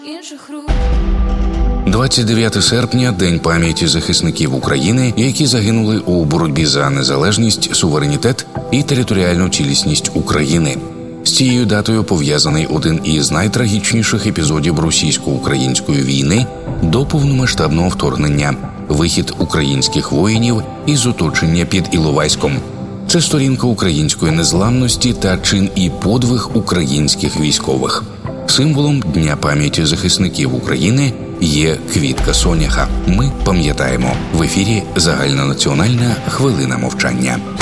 інших рук. 29 серпня – День пам'яті захисників України, які загинули у боротьбі за незалежність, суверенітет і територіальну цілісність України. З цією датою пов'язаний один із найтрагічніших епізодів російсько-української війни до повномасштабного вторгнення – вихід українських воїнів із оточення під Іловайськом. Це сторінка української незламності та чин і подвиг українських військових. Символом Дня пам'яті захисників України є квітка соняха. Ми пам'ятаємо. В ефірі загальнонаціональна хвилина мовчання.